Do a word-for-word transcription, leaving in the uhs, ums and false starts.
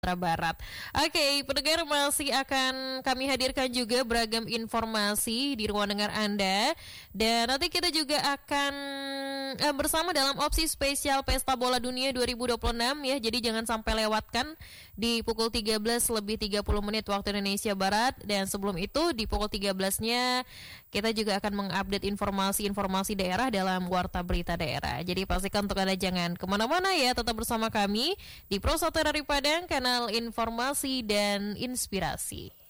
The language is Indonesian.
Sumatera Barat. Oke, pendengar masih akan kami hadirkan juga beragam informasi di ruang dengar Anda. Dan nanti kita juga akan eh, bersama dalam opsi spesial Pesta Bola Dunia dua ribu dua puluh enam ya. Jadi jangan sampai lewatkan di pukul tiga belas lebih tiga puluh menit waktu Indonesia Barat. Dan sebelum itu di pukul tiga belas-nya kita juga akan mengupdate informasi-informasi daerah dalam Warta Berita Daerah. Jadi pastikan untuk Anda jangan kemana-mana ya. Tetap bersama kami di Pro satu dari Padang, kanal informasi dan inspirasi.